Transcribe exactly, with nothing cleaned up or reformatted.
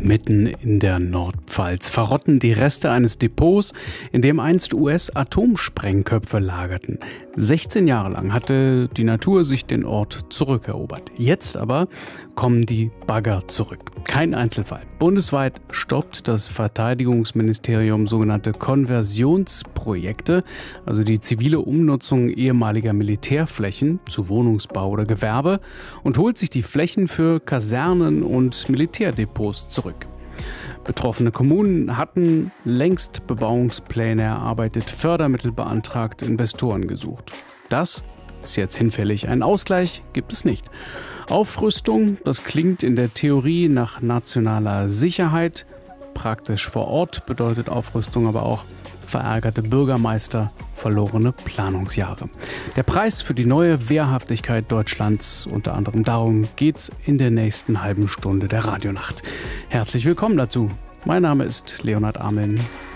Mitten in der Nordpfalz verrotten die Reste eines Depots, in dem einst U S-Atomsprengköpfe lagerten. sechzehn Jahre lang hatte die Natur sich den Ort zurückerobert. Jetzt aber kommen die Bagger zurück. Kein Einzelfall. Bundesweit stoppt das Verteidigungsministerium sogenannte Konversionsprojekte, also die zivile Umnutzung ehemaliger Militärflächen zu Wohnungsbau oder Gewerbe, und holt sich die Flächen für Kasernen und Militärdepots zurück. Betroffene Kommunen hatten längst Bebauungspläne erarbeitet, Fördermittel beantragt, Investoren gesucht. Das ist jetzt hinfällig. Einen Ausgleich gibt es nicht. Aufrüstung, das klingt in der Theorie nach nationaler Sicherheit. Praktisch vor Ort bedeutet Aufrüstung aber auch verärgerte Bürgermeister, verlorene Planungsjahre. Der Preis für die neue Wehrhaftigkeit Deutschlands, unter anderem darum geht's in der nächsten halben Stunde der Radionacht. Herzlich willkommen dazu. Mein Name ist Leonhard Ameln.